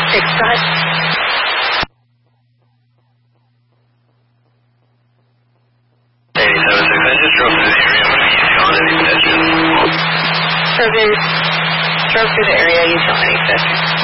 Thanks, go ahead. Hey, 76, I just drove through the area. What are you on any pedestrians? Drove through the area, you saw any fish.